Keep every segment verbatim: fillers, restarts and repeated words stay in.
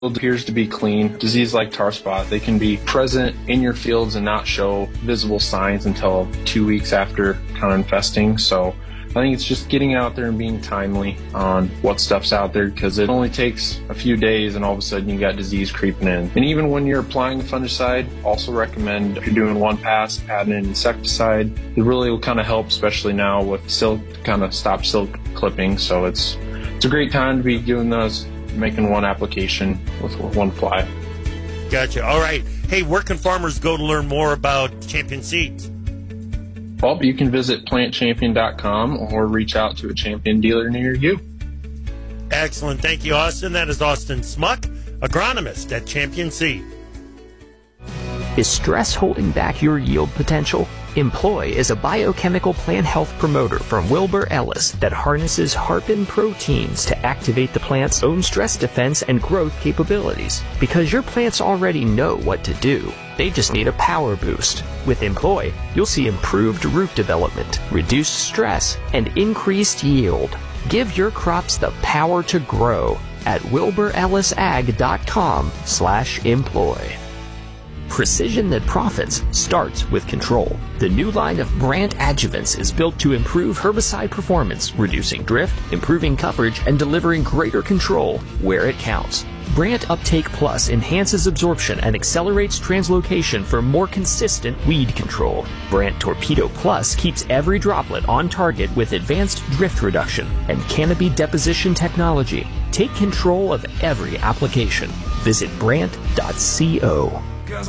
appears to be clean. Disease like tar spot, they can be present in your fields and not show visible signs until two weeks after kind of infesting. So I think it's just getting out there and being timely on what stuff's out there, because it only takes a few days and all of a sudden you got disease creeping in. And even when you're applying the fungicide, also recommend if you're doing one pass, adding an insecticide. It really will kind of help, especially now with silk, kind of stop silk clipping. So it's it's a great time to be doing those, making one application with one fly. Gotcha. All right. Hey, where can farmers go to learn more about Champion Seeds? Well, you can visit plant champion dot com or reach out to a Champion dealer near you. Excellent. Thank you, Austin. That is Austin Smuck, agronomist at Champion Seed. Is stress holding back your yield potential? Employ is a biochemical plant health promoter from Wilbur Ellis that harnesses Harpin proteins to activate the plant's own stress defense and growth capabilities. Because your plants already know what to do, they just need a power boost. With Employ, you'll see improved root development, reduced stress, and increased yield. Give your crops the power to grow at wilbur ellis ag dot com slash employ. Precision that profits starts with control. The new line of Brandt adjuvants is built to improve herbicide performance, reducing drift, improving coverage, and delivering greater control where it counts. Brandt Uptake Plus enhances absorption and accelerates translocation for more consistent weed control. Brandt Torpedo Plus keeps every droplet on target with advanced drift reduction and canopy deposition technology. Take control of every application. Visit brandt dot co.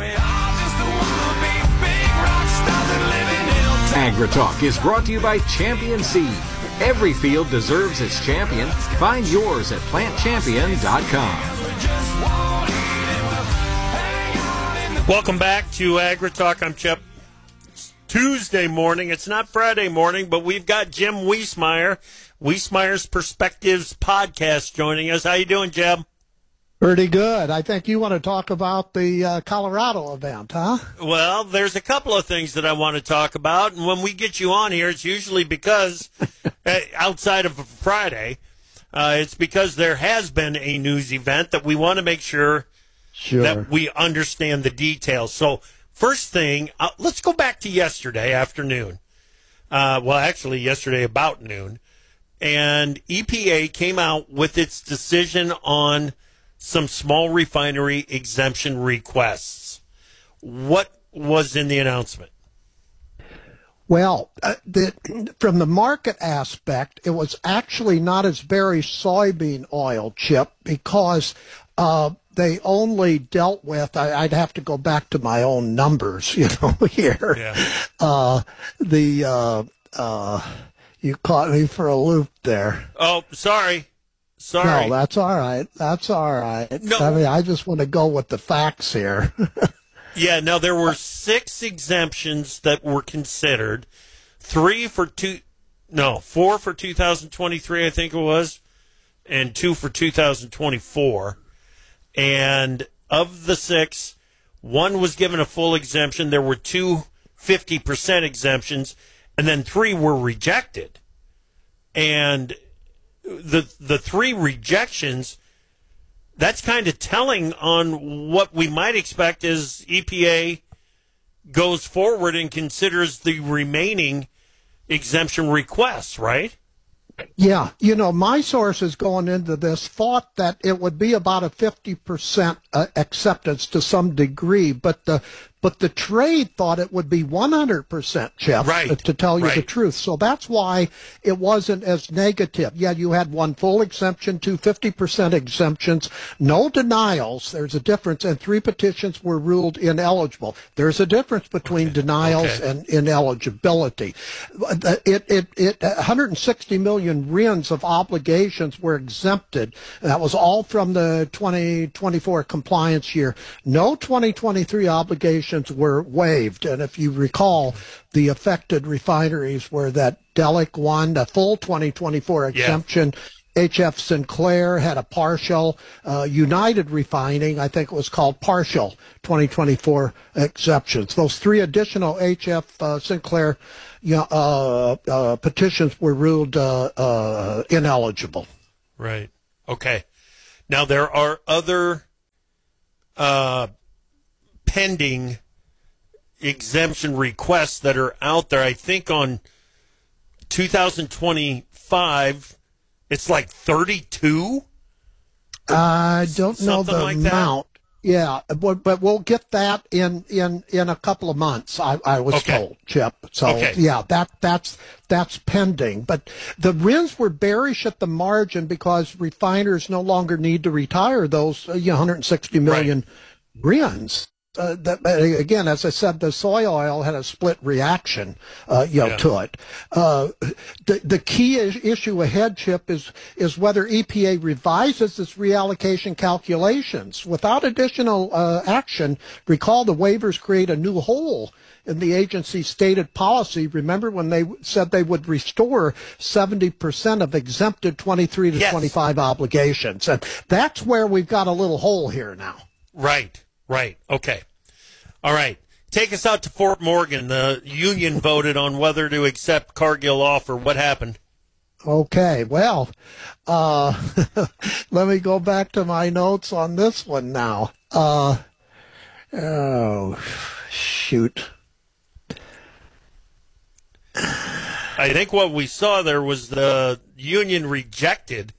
AgriTalk is brought to you by Champion Seed. Every field deserves its champion. Find yours at plant champion dot com. Welcome back to AgriTalk. I'm Chip. It's Tuesday morning. It's not Friday morning, but we've got Jim Wiesemeyer, Wiesemeyer's Perspectives podcast, joining us. How you doing, Jim? Pretty good. I think you want to talk about the uh, Colorado event, huh? Well, there's a couple of things that I want to talk about, and when we get you on here, it's usually because, uh, outside of Friday, uh, it's because there has been a news event that we want to make sure, sure. that we understand the details. So, first thing, uh, let's go back to yesterday afternoon. Uh, well, actually, yesterday about noon. And E P A came out with its decision on some small refinery exemption requests. What was in the announcement? Well, uh, the, from the market aspect, it was actually not as very soybean oil, Chip, because uh, they only dealt with, I, I'd have to go back to my own numbers, you know, here. Yeah. Uh, the, uh, uh, you caught me for a loop there. Oh, sorry. Sorry. No, that's all right. That's all right. No. I mean, I just want to go with the facts here. Yeah, now there were six exemptions that were considered. Three for two, no, four for two thousand twenty-three, I think it was, and two for two thousand twenty-four. And of the six, one was given a full exemption. There were two fifty percent exemptions, and then three were rejected. And the the three rejections, that's kind of telling on what we might expect as E P A goes forward and considers the remaining exemption requests, right? Yeah. You know, my sources going into this thought that it would be about a fifty percent uh, acceptance to some degree, but the but the trade thought it would be one hundred percent, Jeff, right. to tell you right. the truth. So that's why it wasn't as negative. Yeah, you had one full exemption, two fifty percent exemptions, no denials. There's a difference, and three petitions were ruled ineligible. There's a difference between okay. denials okay. and ineligibility. It, it, it, one hundred sixty million R I Ns of obligations were exempted. That was all from the twenty twenty-four compliance year. No twenty twenty-three obligations were waived. And if you recall, the affected refineries were that Delek one, a full twenty twenty-four exemption. Yeah. H F Sinclair had a partial. Uh, United Refining, I think it was called partial twenty twenty-four exceptions. Those three additional H F uh, Sinclair you know, uh, uh, petitions were ruled uh, uh, ineligible. Right. Okay. Now, there are other uh, pending exemption requests that are out there. I think on two thousand twenty-five, it's like thirty-two. I don't know Something the like that? amount. Yeah, but, but we'll get that in, in, in a couple of months. I, I was Okay. told, Chip. So Okay. yeah, that that's that's pending. But the R I Ns were bearish at the margin because refiners no longer need to retire those uh, you know, one hundred sixty million R I Ns. Uh, that, uh, again, as I said, the soy oil had a split reaction, uh, you know, Yeah. to it. Uh, the the key is, issue ahead, Chip, is is whether E P A revises its reallocation calculations without additional uh, action. Recall the waivers create a new hole in the agency's stated policy. Remember when they said they would restore seventy percent of exempted twenty-three to Yes. twenty-five obligations, and that's where we've got a little hole here now. Right, right. Okay. All right. Take us out to Fort Morgan. The union voted on whether to accept Cargill offer. What happened? Okay, well, uh, let me go back to my notes on this one now. Uh, oh, shoot. I think what we saw there was the union rejected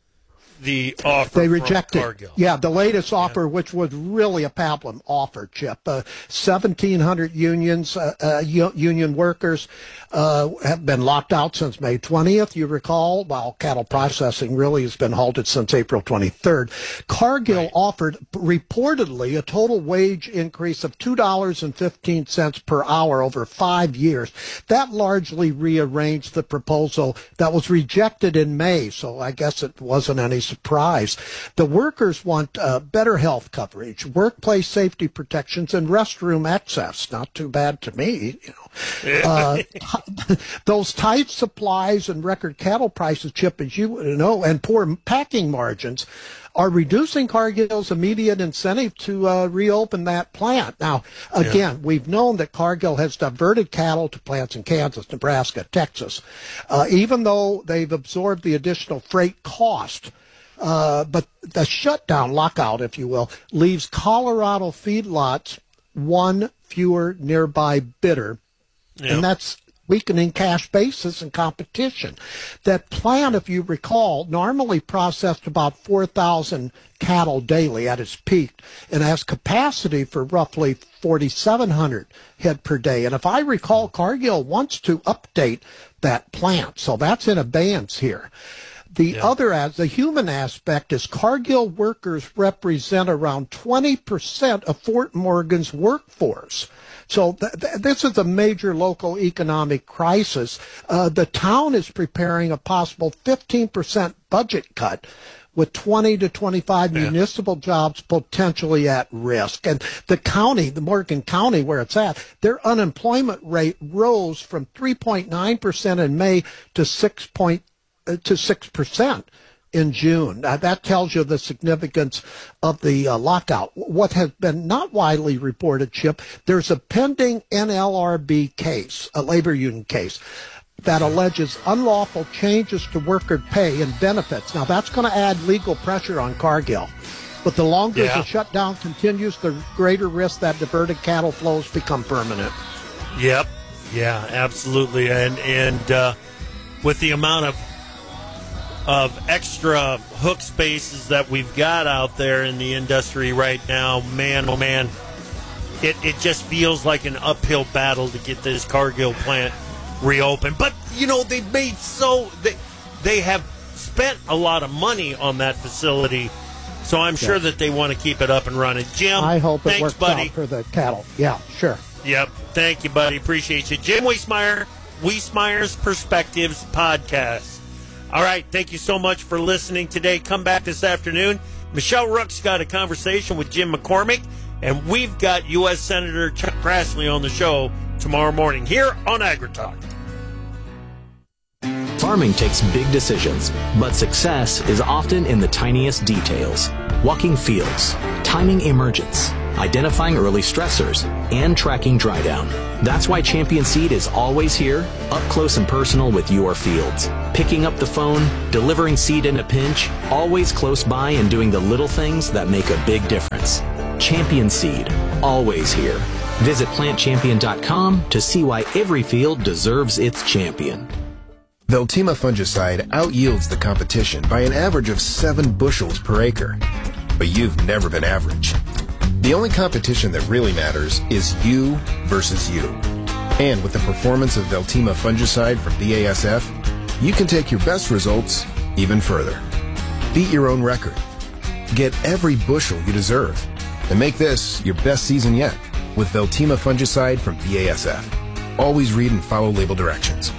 the offer They from rejected, Cargill. yeah, the latest offer, which was really a pablum offer, Chip. Uh, seventeen hundred unions, uh, uh, u- union workers uh, have been locked out since May twentieth, you recall, while cattle processing really has been halted since April twenty-third. Cargill Right. offered reportedly a total wage increase of two dollars and fifteen cents per hour over five years. That largely rearranged the proposal that was rejected in May, so I guess it wasn't any surprise. The workers want uh, better health coverage, workplace safety protections, and restroom access. Not too bad to me, you know. Uh, those tight supplies and record cattle prices, Chip, as you know, and poor packing margins are reducing Cargill's immediate incentive to uh, reopen that plant. Now, again, yeah. we've known that Cargill has diverted cattle to plants in Kansas, Nebraska, Texas, uh, even though they've absorbed the additional freight cost. Uh, but the shutdown, lockout, if you will, leaves Colorado feedlots one fewer nearby bidder. Yeah. And that's weakening cash basis and competition. That plant, if you recall, normally processed about four thousand cattle daily at its peak and has capacity for roughly forty-seven hundred head per day. And if I recall, Cargill wants to update that plant. So that's in abeyance here. The yeah. other, as the human aspect, is Cargill workers represent around twenty percent of Fort Morgan's workforce. So th- th- this is a major local economic crisis. Uh, the town is preparing a possible fifteen percent budget cut, with twenty to twenty-five yeah. municipal jobs potentially at risk. And the county, the Morgan County where it's at, their unemployment rate rose from three point nine percent in May to six point to six percent in June. Now, that tells you the significance of the uh, lockout. What has been not widely reported, Chip, there's a pending N L R B case, a labor union case, that alleges unlawful changes to worker pay and benefits. Now, that's going to add legal pressure on Cargill. But the longer yeah. the shutdown continues, the greater risk that diverted cattle flows become permanent. Yep. Yeah, absolutely. And, and uh, with the amount of of extra hook spaces that we've got out there in the industry right now, man, oh man, it, it just feels like an uphill battle to get this Cargill plant reopened. But, you know, they've made so, they, they have spent a lot of money on that facility, so I'm sure yes. that they want to keep it up and running. Jim, I hope it thanks, works buddy. out for the cattle. Yeah, sure. Yep. Thank you, buddy. Appreciate you. Jim Wiesemeyer, Wiesemeyer's Perspectives Podcast. All right, thank you so much for listening today. Come back this afternoon. Michelle Rook's got a conversation with Jim McCormick, and we've got U S Senator Chuck Grassley on the show tomorrow morning here on AgriTalk. Farming takes big decisions, but success is often in the tiniest details. Walking fields, timing emergence, identifying early stressors, and tracking dry down. That's why Champion Seed is always here, up close and personal with your fields. Picking up the phone, delivering seed in a pinch, always close by and doing the little things that make a big difference. Champion Seed, always here. Visit plant champion dot com to see why every field deserves its champion. Veltima fungicide outyields the competition by an average of seven bushels per acre. But you've never been average. The only competition that really matters is you versus you. And with the performance of Veltima fungicide from B A S F, you can take your best results even further. Beat your own record. Get every bushel you deserve. And make this your best season yet with Veltima fungicide from B A S F. Always read and follow label directions.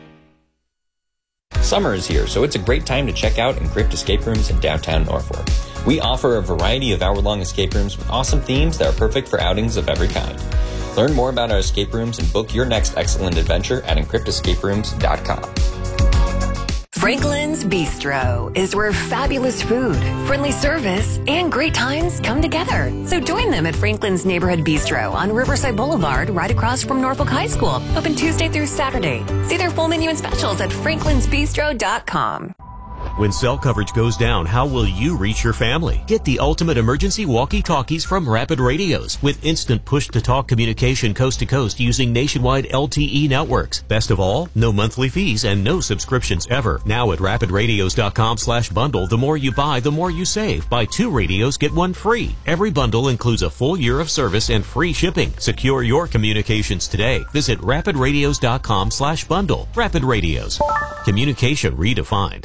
Summer is here, so it's a great time to check out Encrypt Escape Rooms in downtown Norfolk. We offer a variety of hour-long escape rooms with awesome themes that are perfect for outings of every kind. Learn more about our escape rooms and book your next excellent adventure at encrypt escape rooms dot com. Franklin's Bistro is where fabulous food, friendly service, and great times come together. So join them at Franklin's Neighborhood Bistro on Riverside Boulevard, right across from Norfolk High School. Open Tuesday through Saturday. See their full menu and specials at franklins bistro dot com. When cell coverage goes down, how will you reach your family? Get the ultimate emergency walkie-talkies from Rapid Radios with instant push-to-talk communication coast to coast using nationwide L T E networks. Best of all, no monthly fees and no subscriptions ever. Now at rapid radios dot com slash bundle, the more you buy, the more you save. Buy two radios, get one free. Every bundle includes a full year of service and free shipping. Secure your communications today. Visit rapid radios dot com slash bundle. Rapid Radios. Communication redefined.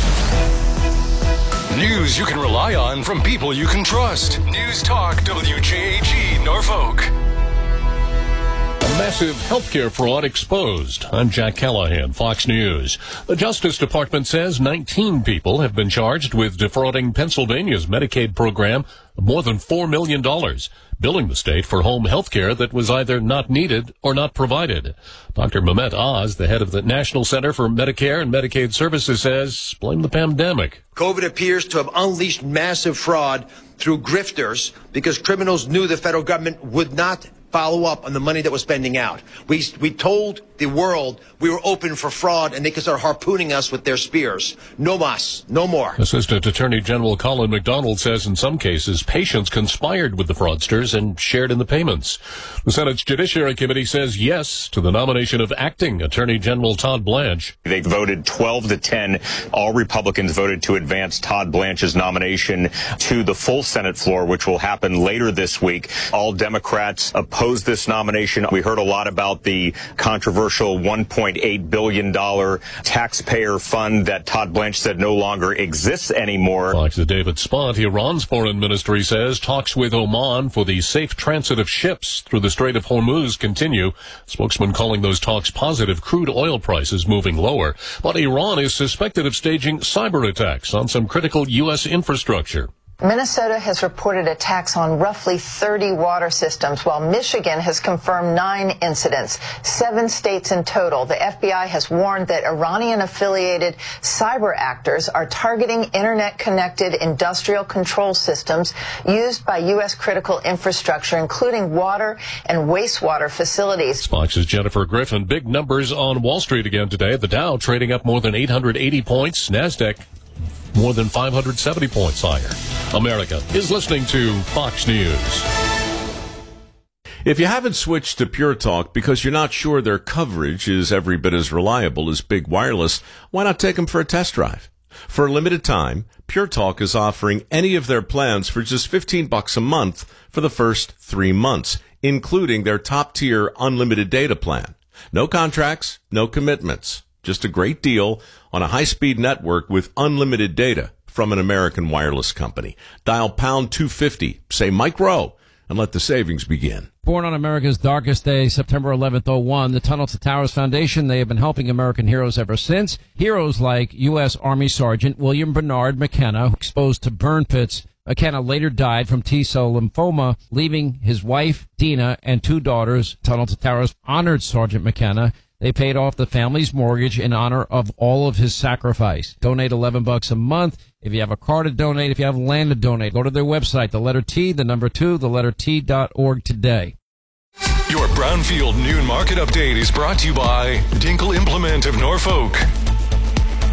News you can rely on from people you can trust. News Talk W J H E Norfolk. A massive healthcare fraud exposed. I'm Jack Callahan, Fox News. The Justice Department says nineteen people have been charged with defrauding Pennsylvania's Medicaid program of more than four million dollars, billing the state for home health care that was either not needed or not provided. Doctor Mehmet Oz, the head of the National Center for Medicare and Medicaid Services, says blame the pandemic. COVID appears to have unleashed massive fraud through grifters because criminals knew the federal government would not follow up on the money that was spending out. We we told the world we were open for fraud and they could start harpooning us with their spears. No mas, no more. Assistant Attorney General Colin McDonald says in some cases patients conspired with the fraudsters and shared in the payments. The Senate's Judiciary Committee says yes to the nomination of acting Attorney General Todd Blanche. They voted twelve to ten. All Republicans voted to advance Todd Blanche's nomination to the full Senate floor, which will happen later this week. All Democrats opposed this nomination. We heard a lot about the controversial one point eight billion dollars taxpayer fund that Todd Blanche said no longer exists anymore. Fox's David Spott, Iran's foreign ministry says talks with Oman for the safe transit of ships through the Strait of Hormuz continue. Spokesman calling those talks positive, crude oil prices moving lower. But Iran is suspected of staging cyber attacks on some critical U S infrastructure. Minnesota has reported attacks on roughly thirty water systems, while Michigan has confirmed nine incidents, seven states in total. The F B I has warned that Iranian-affiliated cyber actors are targeting internet-connected industrial control systems used by U S critical infrastructure, including water and wastewater facilities. Fox's Jennifer Griffin. Big numbers on Wall Street again today. The Dow trading up more than eight hundred eighty points. NASDAQ more than five hundred seventy points higher. America is listening to Fox News. If you haven't switched to Pure Talk because you're not sure their coverage is every bit as reliable as Big Wireless, why not take them for a test drive? For a limited time, Pure Talk is offering any of their plans for just fifteen bucks a month for the first three months, including their top-tier unlimited data plan. No contracts, no commitments. Just a great deal on a high-speed network with unlimited data from an American wireless company. Dial pound two fifty, say Mike Rowe, and let the savings begin. Born on America's darkest day, September eleventh, oh one, the Tunnel to Towers Foundation, they have been helping American heroes ever since. Heroes like U S Army Sergeant William Bernard McKenna, exposed to burn pits. McKenna later died from T-cell lymphoma, leaving his wife, Dina, and two daughters. Tunnel to Towers honored Sergeant McKenna. They paid off the family's mortgage in honor of all of his sacrifice. Donate eleven bucks a month. If you have a car to donate, if you have land to donate, go to their website, the letter T, the number two, the letter T dot org today. Your Brownfield Noon Market Update is brought to you by Dinkle Implement of Norfolk.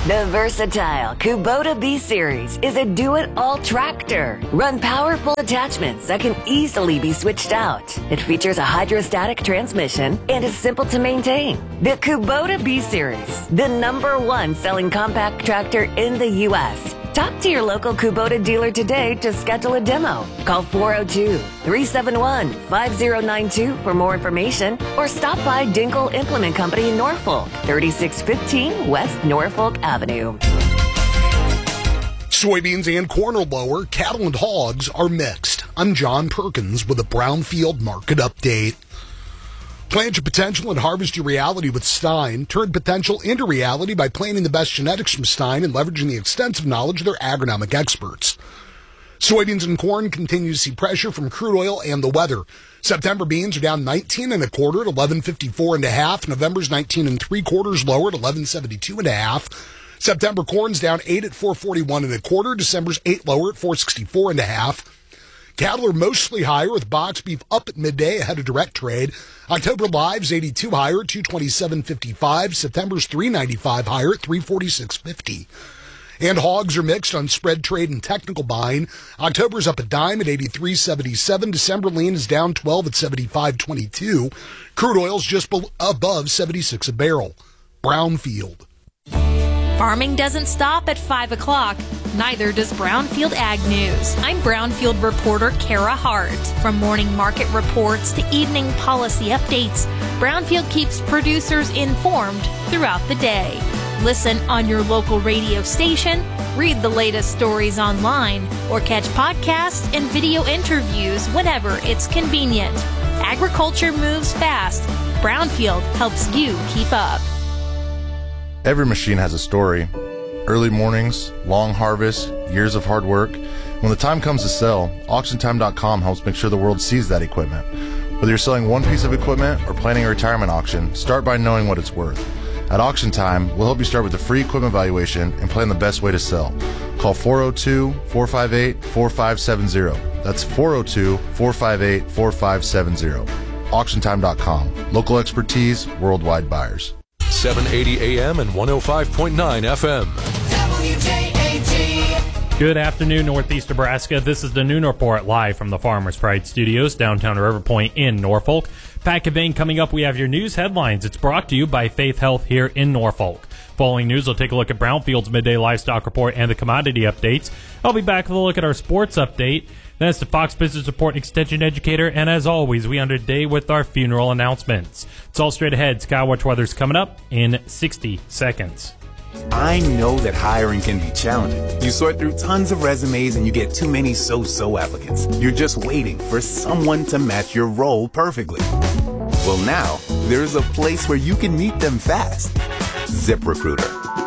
The versatile Kubota B-Series is a do-it-all tractor. Run powerful attachments that can easily be switched out. It features a hydrostatic transmission and is simple to maintain. The Kubota B-Series, the number one selling compact tractor in the U S Talk to your local Kubota dealer today to schedule a demo. Call four oh two, three seven one, five oh nine two for more information or stop by Dinkle Implement Company in Norfolk, thirty-six fifteen West Norfolk Avenue. Soybeans and corn are lower. Cattle and hogs are mixed. I'm John Perkins with a Brownfield Market Update. Plant your potential and harvest your reality with Stein. Turn potential into reality by planting the best genetics from Stein and leveraging the extensive knowledge of their agronomic experts. Soybeans and corn continue to see pressure from crude oil and the weather. September beans are down nineteen and a quarter at eleven fifty-four and a half. November's nineteen and three quarters lower at eleven seventy-two and a half. September corn's down eight at four forty-one and a quarter. December's eight lower at four sixty-four and a half. Cattle are mostly higher with box beef up at midday ahead of direct trade. October live's eighty-two higher at two twenty-seven fifty-five. September's three ninety-five higher at three forty-six fifty. And hogs are mixed on spread trade and technical buying. October's up a dime at eighty-three seventy-seven. December lean is down twelve at seventy-five twenty-two. Crude oil's just be- above seventy-six a barrel. Brownfield. Farming doesn't stop at five o'clock. Neither does Brownfield Ag News. I'm Brownfield reporter Kara Hart. From morning market reports to evening policy updates, Brownfield keeps producers informed throughout the day. Listen on your local radio station, read the latest stories online, or catch podcasts and video interviews whenever it's convenient. Agriculture moves fast. Brownfield helps you keep up. Every machine has a story. Early mornings, long harvests, years of hard work. When the time comes to sell, auction time dot com helps make sure the world sees that equipment. Whether you're selling one piece of equipment or planning a retirement auction, start by knowing what it's worth. At Auction Time, we'll help you start with a free equipment valuation and plan the best way to sell. Call four oh two, four five eight, four five seven oh. That's four oh two, four five eight, four five seven oh. auction time dot com. Local expertise, worldwide buyers. seven eighty A M and one oh five point nine F M. W J A G. Good afternoon, Northeast Nebraska. This is the Noon Report live from the Farmers Pride Studios, downtown River Point in Norfolk. Pat Kavane coming up. We have your news headlines. It's brought to you by Faith Health here in Norfolk. Following news, we'll take a look at Brownfield's midday livestock report and the commodity updates. I'll be back with a look at our sports update. Then it's the Fox Business Report Extension Educator. And as always, we end the day with our funeral announcements. It's all straight ahead. Skywatch weather's coming up in sixty seconds. I know that hiring can be challenging. You sort through tons of resumes and you get too many so-so applicants. You're just waiting for someone to match your role perfectly. Well, now, there's a place where you can meet them fast. ZipRecruiter.